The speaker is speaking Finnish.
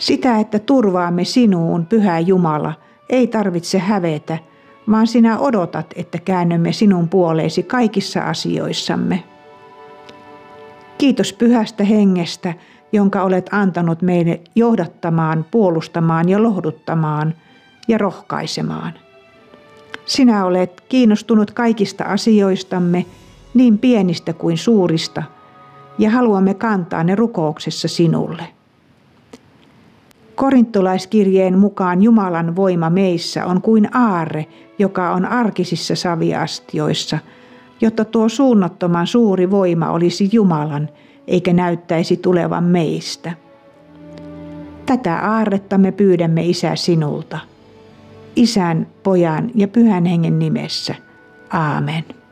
Sitä, että turvaamme sinuun, Pyhä Jumala, ei tarvitse hävetä, vaan sinä odotat, että käännymme sinun puoleesi kaikissa asioissamme. Kiitos Pyhästä Hengestä, jonka olet antanut meille johdattamaan, puolustamaan ja lohduttamaan ja rohkaisemaan. Sinä olet kiinnostunut kaikista asioistamme, niin pienistä kuin suurista, ja haluamme kantaa ne rukouksessa sinulle. Korintolaiskirjeen mukaan Jumalan voima meissä on kuin aarre, joka on arkisissa saviastioissa, jotta tuo suunnattoman suuri voima olisi Jumalan, eikä näyttäisi tulevan meistä. Tätä aarretta me pyydämme, Isä, sinulta. Isän, Pojan ja Pyhän Hengen nimessä. Aamen.